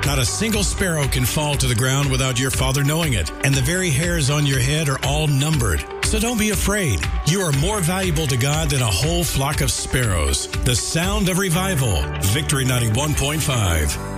Not a single sparrow can fall to the ground without your Father knowing it, and the very hairs on your head are all numbered. So don't be afraid. You are more valuable to God than a whole flock of sparrows. The sound of revival. Victory 91.5.